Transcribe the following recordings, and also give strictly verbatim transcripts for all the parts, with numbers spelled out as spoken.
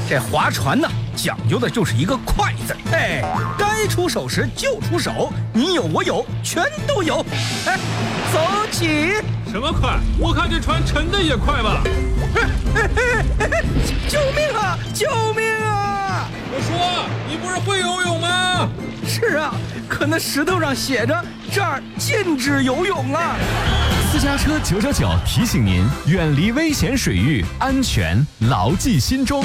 这划船呢，讲究的就是一个快字。哎，该出手时就出手，你有我有，全都有。哎，走起！ 什么快？我看这船沉的也快吧。 救命啊！救命啊！ 我说，你不是会游泳吗？ 是啊，可那石头上写着这儿禁止游泳啊。 私家车九九九提醒您，远离危险水域，安全牢记心中。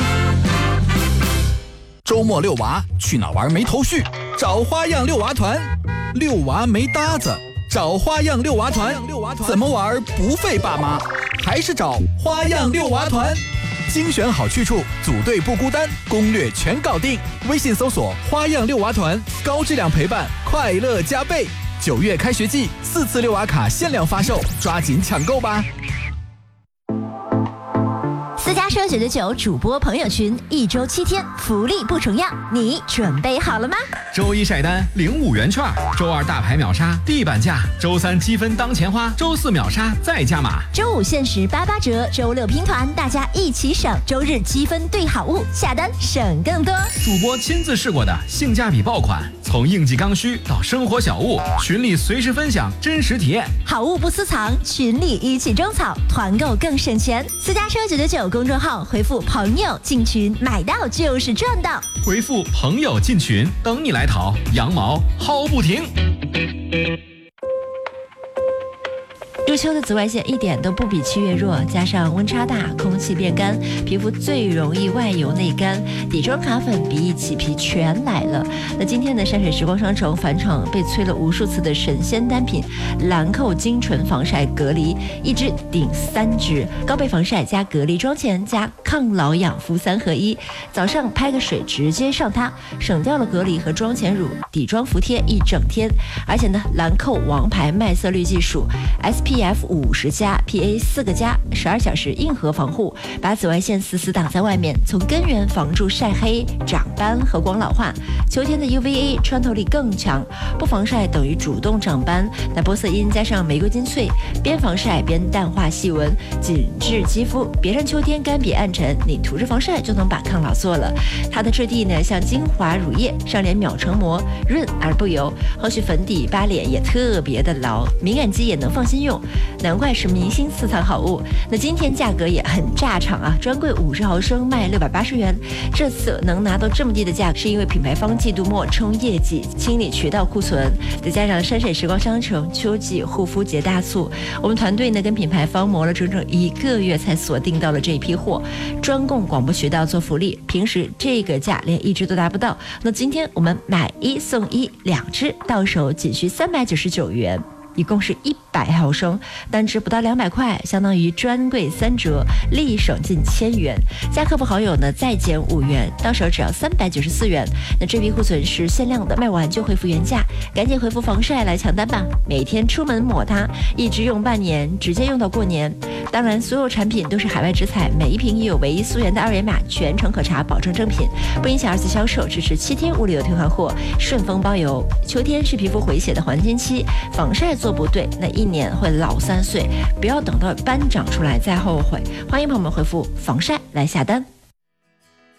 周末遛娃去哪玩没头绪？找花样遛娃团。遛娃没搭子，找花样遛娃团。怎么玩不费爸妈？还是找花样遛娃团。精选好去处，组队不孤单，攻略全搞定。微信搜索花样遛娃团，高质量陪伴，快乐加倍。九月开学季，四次遛娃卡限量发售，抓紧抢购吧！ 私家车九九九主播朋友群，一周七天，福利不重样，你准备好了吗？ 周一晒单领五元券，周二大牌秒杀地板价，周三积分当钱花，周四秒杀再加码， 周五限时八八折，周六拼团，大家一起省，周日积分兑好物，下单省更多。 主播亲自试过的性价比爆款，从应季刚需到生活小物，群里随时分享真实体验， 好物不私藏，群里一起种草，团购更省钱。私家车九九九公众号回复朋友进群，买到就是赚到。 回复朋友进群，等你来淘，羊毛薅不停。 入秋的紫外线一点都不比七月弱，加上温差大，空气变干，皮肤最容易外油内干，底妆卡粉鼻翼起皮全来了。那今天的山水时光商城返场被催了无数次的神仙单品兰蔻精纯防晒隔离，一支顶三支，高倍防晒加隔离妆前加抗老养肤三合一，早上拍个水直接上它，省掉了隔离和妆前乳，底妆服帖一整天。而且呢，兰蔻王牌麦色绿技术 S P F 五十加 P A 四个加，十二小时硬核防护，把紫外线死死挡在外面，从根源防住晒黑、长斑和光老化。秋天的 U V A 穿透力更强，不防晒等于主动长斑。那玻色因加上玫瑰金萃，边防晒边淡化细纹，紧致肌肤。别让秋天干瘪暗沉，你涂着防晒就能把抗老做了。它的质地呢，像精华乳液，上脸秒成膜，润而不油。后续粉底扒脸也特别的牢，敏感肌也能放心用。难怪是明星私藏好物。那今天价格也很炸场啊，专柜五十毫升卖六百八十元。这次能拿到这么低的价格，是因为品牌方季度末冲业绩，清理渠道库存，再加上山水时光商城秋季护肤节大促，我们团队呢跟品牌方磨了整整一个月才锁定到了这一批货，专供广播渠道做福利，平时这个价连一支都达不到。那今天我们买一送一，两支到手仅需三百九十九元。一共是一百毫升，单支不到两百块，相当于专柜三折，立省近千元。加客服好友呢再减五元，到手只要三百九十四元。那这批库存是限量的，卖完就恢复原价，赶紧回复防晒来抢单吧！每天出门抹它，一直用半年，直接用到过年。当然，所有产品都是海外直采，每一瓶也有唯一溯源的二维码，全程可查，保证正品，不影响二次销售，支持七天物流退换货，顺丰包邮。秋天是皮肤回血的黄金期，防晒做不对，那一年会老三岁，不要等到斑长出来再后悔。欢迎朋友们回复防晒来下单。